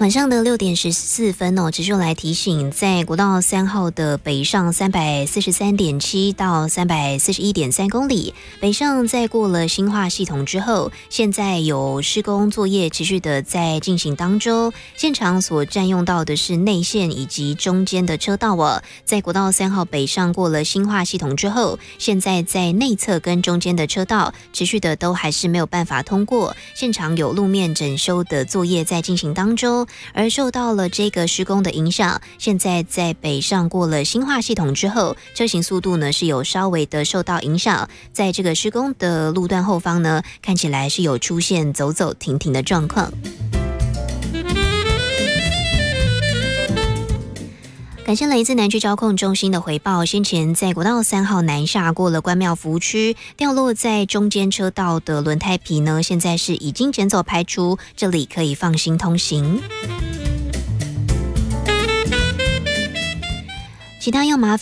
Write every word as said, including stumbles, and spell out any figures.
晚上的六点十四分哦，持续来提醒，在国道三号的北上三百四十三点七到三百四十一点三公里，北上在过了新化系统之后，现在有施工作业持续的在进行当中，现场所占用到的是内线以及中间的车道哦，在国道三号北上过了新化系统之后，现在在内侧跟中间的车道持续的都还是没有办法通过，现场有路面整修的作业在进行当中。而受到了这个施工的影响，现在在北上过了新化系统之后，车行速度呢是有稍微的受到影响，在这个施工的路段后方呢，看起来是有出现走走停停的状况。感谢来自南区交控中心的回报，先前在国道三号南下过了关庙服务区，掉落在中间车道的轮胎皮呢，现在是已经捡走排除，这里可以放心通行。其他要麻烦